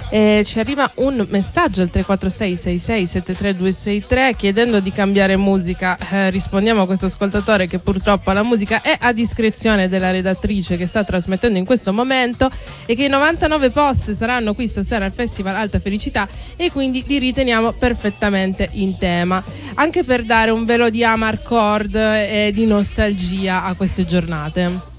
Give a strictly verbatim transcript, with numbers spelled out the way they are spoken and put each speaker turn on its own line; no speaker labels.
Eh, ci arriva un messaggio al tre quattro sei sei sei sette tre due sei tre chiedendo di cambiare musica. Eh, rispondiamo a questo ascoltatore che purtroppo la musica è a discrezione della redattrice che sta trasmettendo in questo momento e che i novantanove post saranno qui stasera al Festival Alta Felicità e quindi li riteniamo perfettamente in tema, anche per dare un velo di amarcord e di nostalgia a queste giornate.